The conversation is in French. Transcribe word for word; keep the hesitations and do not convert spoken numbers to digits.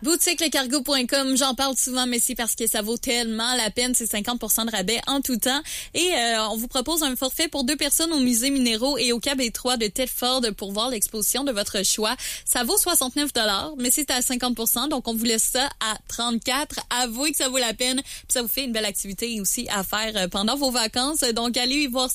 boutique le cargo point com, j'en parle souvent, mais c'est parce que ça vaut tellement la peine. C'est cinquante pour cent de rabais en tout temps. Et euh, on vous propose un forfait pour deux personnes au musée Minéraux et au Cab trois de Thetford pour voir l'exposition de votre choix. Ça vaut soixante-neuf dollars, mais c'est à cinquante pour cent, donc on vous laisse ça à trente-quatre. Avouez que ça vaut la peine, puis ça vous fait une belle activité aussi à faire pendant vos vacances. Donc allez voir